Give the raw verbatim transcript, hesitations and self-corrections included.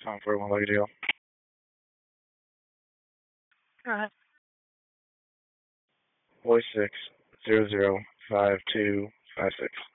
Time for one lucky deal. Go ahead. Voice six zero zero five two five six.